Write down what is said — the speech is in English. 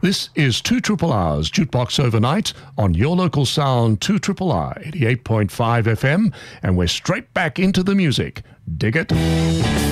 This is 2 Triple R's Jukebox Overnight on your local sound 2 Triple R 88.5 FM, and we're straight back into the music. Dig it?